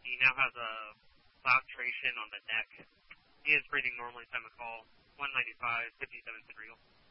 He now has a lactation on the neck. He is breathing normally, time of call. 195, 57 Central.